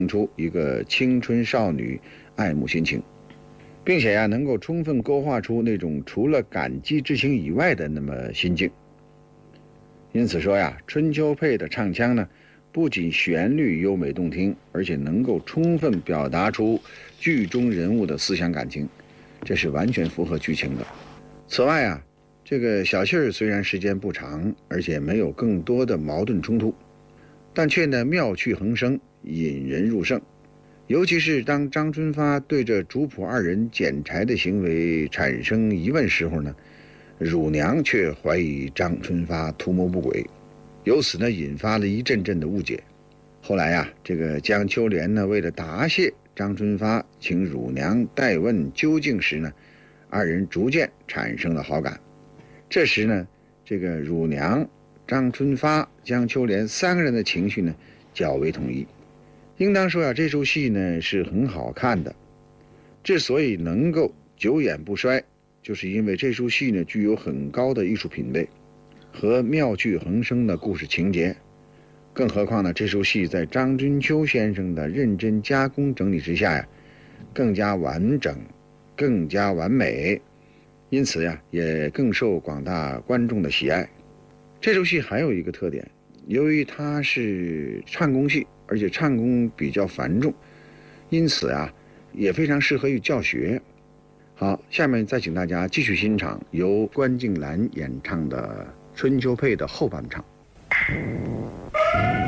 出一个青春少女爱慕心情，并且呀，能够充分勾画出那种除了感激之情以外的那么心境。因此说呀，春秋配的唱腔呢，不仅旋律优美动听，而且能够充分表达出剧中人物的思想感情，这是完全符合剧情的。此外啊，这个小戏儿虽然时间不长，而且没有更多的矛盾冲突，但却呢妙趣横生，引人入胜。尤其是当张春发对着主仆二人捡柴的行为产生疑问时候呢，乳娘却怀疑张春发图谋不轨，由此呢引发了一阵阵的误解。后来呀，这个江秋莲呢为了答谢张春发请乳娘代问究竟时呢，二人逐渐产生了好感。这时呢，这个乳娘、张春发、江秋莲三个人的情绪呢较为统一。应当说呀，这出戏呢是很好看的。之所以能够久演不衰，就是因为这出戏呢具有很高的艺术品味和妙趣横生的故事情节。更何况呢，这出戏在张君秋先生的认真加工整理之下呀，更加完整，更加完美，因此呀，也更受广大观众的喜爱。这出戏还有一个特点，由于它是唱功戏，而且唱功比较繁重，因此啊，也非常适合于教学。好，下面再请大家继续欣赏由关静兰演唱的《春秋配》的后半场。